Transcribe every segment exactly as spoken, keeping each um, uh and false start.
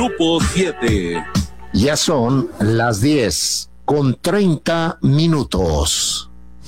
Grupo siete. Ya son las diez con treinta minutos.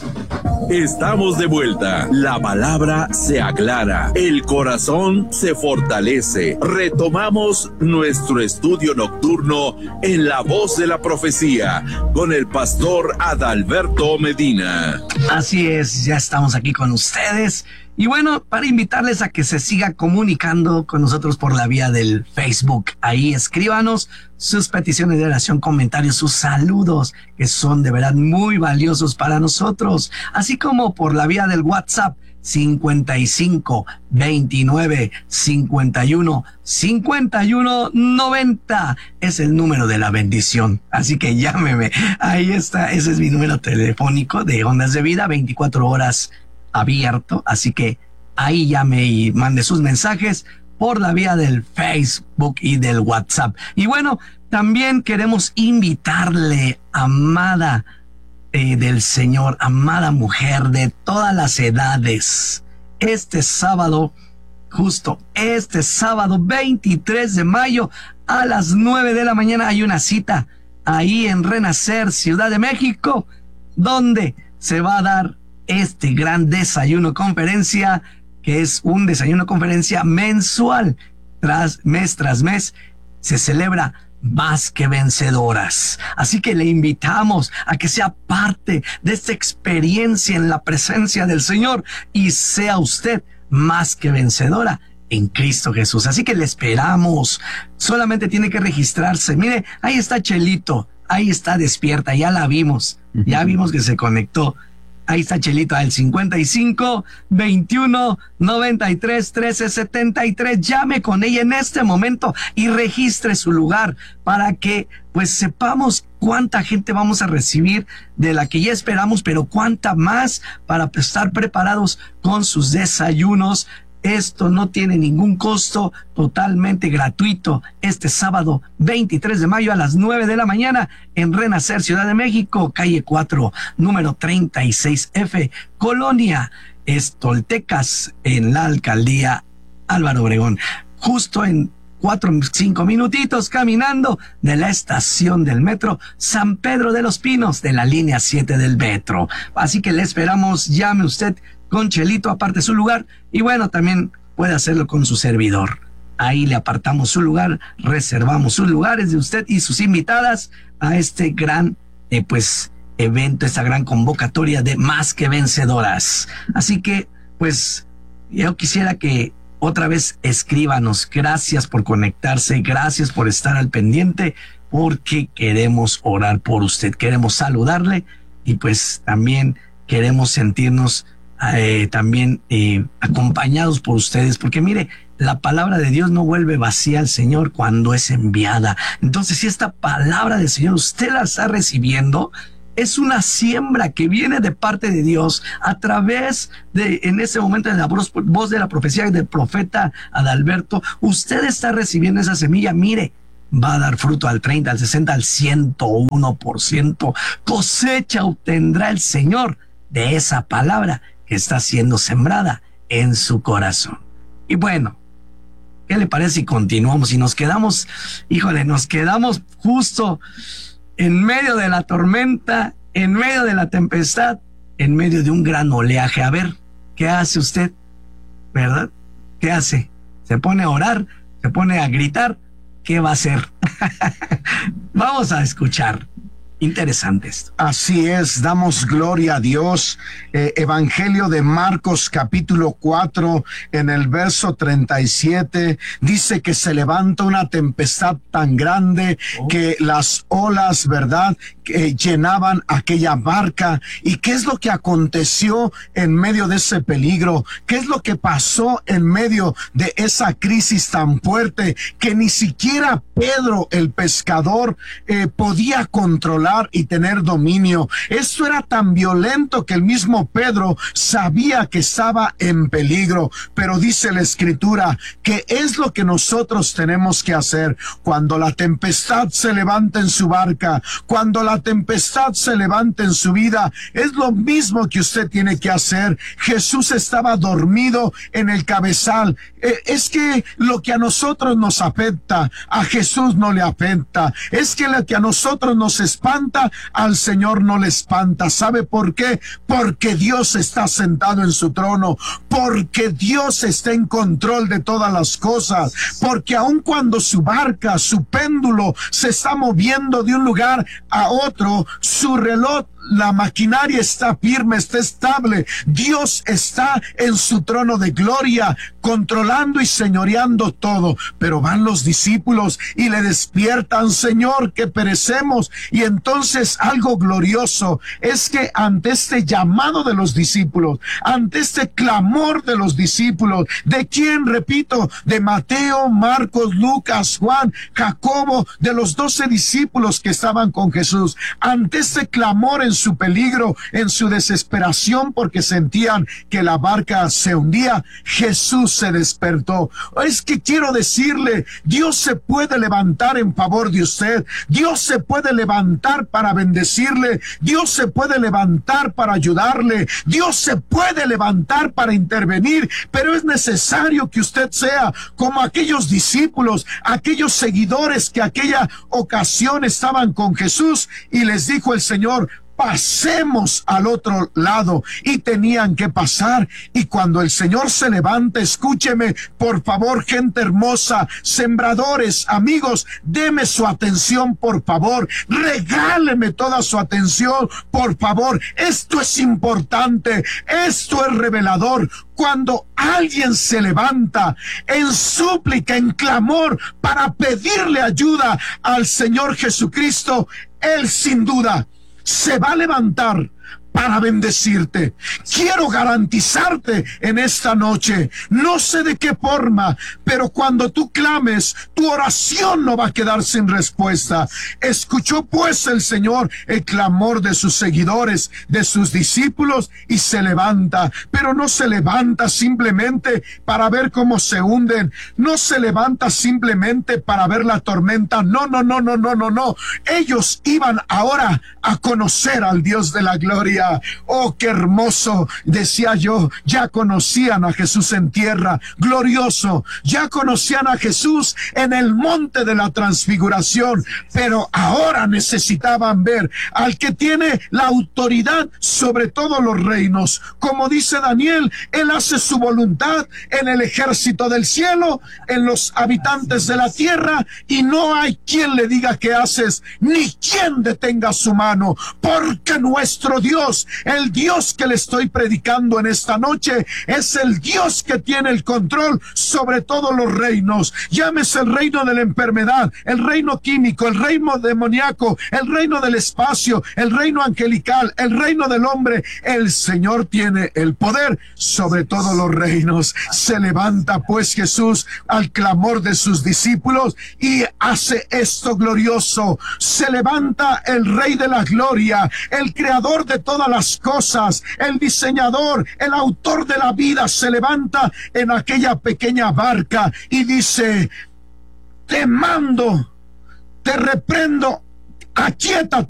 Estamos de vuelta. La palabra se aclara, el corazón se fortalece. Retomamos nuestro estudio nocturno en la voz de la profecía con el pastor Adalberto Medina. Así es, ya estamos aquí con ustedes. Y bueno, para invitarles a que se siga comunicando con nosotros por la vía del Facebook. Ahí escríbanos sus peticiones de oración, comentarios, sus saludos, que son de verdad muy valiosos para nosotros. Así como por la vía del WhatsApp, cincuenta y cinco, veintinueve, cincuenta y uno, cincuenta y uno, noventa. Es el número de la bendición. Así que llámeme. Ahí está, ese es mi número telefónico de Ondas de Vida, veinticuatro horas abierto, así que ahí llame y mande sus mensajes por la vía del Facebook y del WhatsApp. Y bueno, también queremos invitarle, amada eh, del Señor, amada mujer de todas las edades, este sábado, justo este sábado veintitrés de mayo a las nueve de la mañana hay una cita ahí en Renacer, Ciudad de México, donde se va a dar este gran desayuno conferencia, que es un desayuno conferencia mensual. Tras mes tras mes se celebra Más que Vencedoras. Así que le invitamos a que sea parte de esta experiencia en la presencia del Señor y sea usted más que vencedora en Cristo Jesús. Así que le esperamos. Solamente tiene que registrarse. Mire, ahí está Chelito, ahí está despierta, ya la vimos, ya vimos que se conectó. Ahí está Chelito al cincuenta y cinco, veintiuno, noventa y tres, trece, setenta y tres. Llame con ella en este momento y registre su lugar para que pues sepamos cuánta gente vamos a recibir de la que ya esperamos, pero cuánta más para estar preparados con sus desayunos. Esto no tiene ningún costo, totalmente gratuito. Este sábado veintitrés de mayo a las nueve de la mañana en Renacer, Ciudad de México, calle cuatro, número treinta y seis F, Colonia Estoltecas, en la alcaldía Álvaro Obregón. Justo en cuatro o cinco minutitos caminando de la estación del metro San Pedro de los Pinos, de la línea siete del metro. Así que le esperamos, llame usted con Chelito, aparte su lugar, y bueno, también puede hacerlo con su servidor. Ahí le apartamos su lugar, reservamos sus lugares de usted y sus invitadas a este gran, eh, pues, evento, esta gran convocatoria de Más que Vencedoras. Así que, pues, yo quisiera que otra vez escríbanos. Gracias por conectarse, gracias por estar al pendiente, porque queremos orar por usted, queremos saludarle y pues también queremos sentirnos Eh, también eh, acompañados por ustedes, porque mire, la palabra de Dios no vuelve vacía al Señor cuando es enviada. Entonces, si esta palabra del Señor usted la está recibiendo, es una siembra que viene de parte de Dios a través de, en ese momento, de la voz, voz de la profecía del profeta Adalberto. Usted está recibiendo esa semilla, mire, va a dar fruto al treinta, al sesenta, al ciento uno por ciento. Cosecha obtendrá el Señor de esa palabra que está siendo sembrada en su corazón. Y bueno, ¿qué le parece si continuamos y nos quedamos, híjole, nos quedamos justo en medio de la tormenta, en medio de la tempestad, en medio de un gran oleaje? A ver, ¿qué hace usted? ¿Verdad? ¿Qué hace? ¿Se pone a orar? ¿Se pone a gritar? ¿Qué va a hacer? Vamos a escuchar. Interesante esto. Así es, damos gloria a Dios. Eh, Evangelio de Marcos capítulo cuatro, en el verso treinta y siete, dice que se levanta una tempestad tan grande oh. que las olas, ¿verdad?, que llenaban aquella barca. ¿Y qué es lo que aconteció en medio de ese peligro? ¿Qué es lo que pasó en medio de esa crisis tan fuerte que ni siquiera Pedro el pescador eh, podía controlar? controlar y tener dominio. Esto era tan violento que el mismo Pedro sabía que estaba en peligro, pero dice la Escritura que es lo que nosotros tenemos que hacer cuando la tempestad se levanta en su barca, cuando la tempestad se levanta en su vida. Es lo mismo que usted tiene que hacer. Jesús estaba dormido en el cabezal. Eh, es que lo que a nosotros nos afecta, a Jesús no le afecta. Es que lo que a nosotros nos espanta, al Señor no le espanta. ¿Sabe por qué? Porque Dios está sentado en su trono, porque Dios está en control de todas las cosas, porque aun cuando su barca, su péndulo se está moviendo de un lugar a otro, su reloj, la maquinaria está firme, está estable. Dios está en su trono de gloria, controlando y señoreando todo. Pero van los discípulos y le despiertan: Señor, que perecemos. Y entonces algo glorioso es que ante este llamado de los discípulos, ante este clamor de los discípulos, ¿de quién? Repito, de Mateo, Marcos, Lucas, Juan, Jacobo, de los doce discípulos que estaban con Jesús, ante este clamor en su peligro, en su desesperación porque sentían que la barca se hundía, Jesús se despertó. Es que quiero decirle, Dios se puede levantar en favor de usted, Dios se puede levantar para bendecirle, Dios se puede levantar para ayudarle, Dios se puede levantar para intervenir, pero es necesario que usted sea como aquellos discípulos, aquellos seguidores que aquella ocasión estaban con Jesús, y les dijo el Señor: pasemos al otro lado, y tenían que pasar. Y cuando el Señor se levanta, escúcheme, por favor, gente hermosa, sembradores, amigos, deme su atención, por favor, regáleme toda su atención, por favor. Esto es importante, esto es revelador. Cuando alguien se levanta en súplica, en clamor, para pedirle ayuda al Señor Jesucristo, Él sin duda se va a levantar para bendecirte. Quiero garantizarte en esta noche, no sé de qué forma, pero cuando tú clames, tu oración no va a quedar sin respuesta. Escuchó pues el Señor el clamor de sus seguidores, de sus discípulos, y se levanta. Pero no se levanta simplemente para ver cómo se hunden, no se levanta simplemente para ver la tormenta. No, no, no, no, no, no, no. Ellos iban ahora a conocer al Dios de la gloria. Oh, qué hermoso, decía yo. Ya conocían a Jesús en tierra, glorioso. Ya conocían a Jesús en el monte de la transfiguración, pero ahora necesitaban ver al que tiene la autoridad sobre todos los reinos. Como dice Daniel, Él hace su voluntad en el ejército del cielo, en los habitantes de la tierra, y no hay quien le diga qué haces, ni quien detenga su mano, porque nuestro Dios, el Dios que le estoy predicando en esta noche, es el Dios que tiene el control sobre todos los reinos. Llámese el reino de la enfermedad, el reino químico, el reino demoníaco, el reino del espacio, el reino angelical, el reino del hombre. El Señor tiene el poder sobre todos los reinos. Se levanta pues Jesús al clamor de sus discípulos y hace esto glorioso. Se levanta el Rey de la Gloria, el creador de todas las cosas, el diseñador, el autor de la vida, se levanta en aquella pequeña barca y dice: te mando, te reprendo, aquíétate.